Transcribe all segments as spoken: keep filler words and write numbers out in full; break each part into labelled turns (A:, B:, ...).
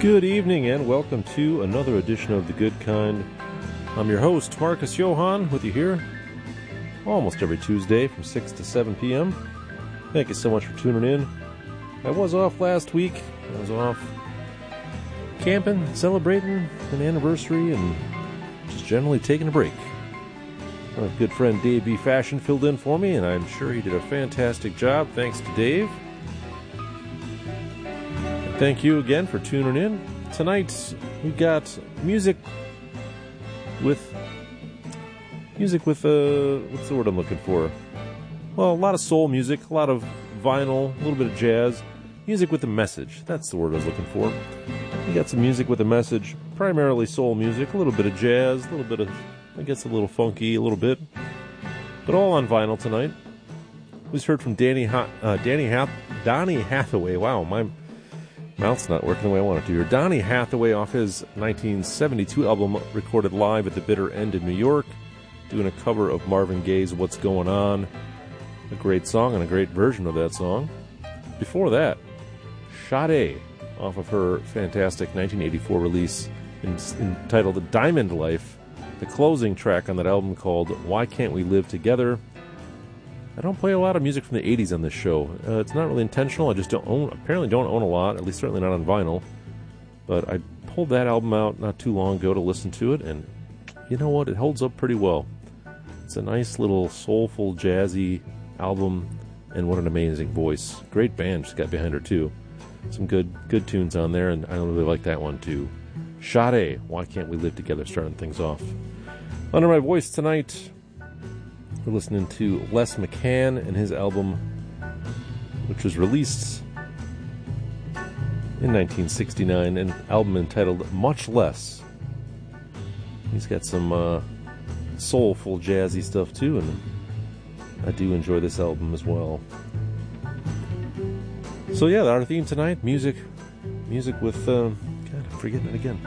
A: Good evening and welcome to another edition of The Good Kind. I'm your host, Marcus Johann, with you here almost every Tuesday from six to seven p.m. Thank you so much for tuning in. I was off last week. I was off camping, celebrating an anniversary, and just generally taking a break. My good friend Dave B. Fashion filled in for me, and I'm sure he did a fantastic job. Thanks to Dave. Thank you again for tuning in. Tonight we got music with music with uh what's the word I'm looking for? Well, a lot of soul music, a lot of vinyl, a little bit of jazz, music with a message. That's the word I was looking for. We got some music with a message, primarily soul music, a little bit of jazz, a little bit of, I guess, a little funky, a little bit, but all on vinyl tonight. We just heard from Danny ha- uh, Danny Hath- Donny Hathaway. Wow, my mouth's not working the way I want it to here. Donny Hathaway off his nineteen seventy-two album recorded live at the Bitter End in New York, doing a cover of Marvin Gaye's What's Going On. A great song and a great version of that song. Before that, Sade off of her fantastic nineteen eighty-four release entitled Diamond Life, the closing track on that album called Why Can't We Live Together. I don't play a lot of music from the eighties on this show. Uh, it's not really intentional. I just don't own, apparently don't own a lot, at least certainly not on vinyl. But I pulled that album out not too long ago to listen to it, and you know what? It holds up pretty well. It's a nice little soulful, jazzy album, and what an amazing voice. Great band she's got behind her, too. Some good good tunes on there, and I really like that one, too. Sade, Why Can't We Live Together, starting things off. Under my voice tonight, we're listening to Les McCann and his album, which was released in nineteen sixty-nine, an album entitled Much Less. He's got some uh, soulful, jazzy stuff too, and I do enjoy this album as well. So yeah, our theme tonight, music, music with, uh, God, I'm forgetting it again.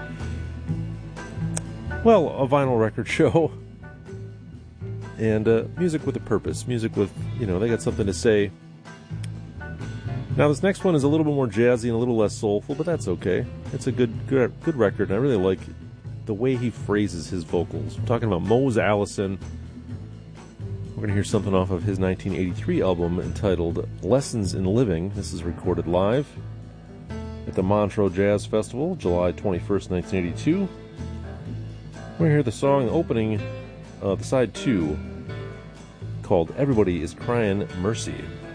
A: Well, a vinyl record show. And uh, music with a purpose. Music with, you know, they got something to say. Now, this next one is a little bit more jazzy and a little less soulful, but that's okay. It's a good good, good record, and I really like the way he phrases his vocals. I'm talking about Mose Allison. We're going to hear something off of his nineteen eighty-three album entitled Lessons in Living. This is recorded live at the Montreux Jazz Festival, July twenty-first, nineteen eighty-two. We're going to hear the song opening Uh, the side two, called Everybody is Crying Mercy.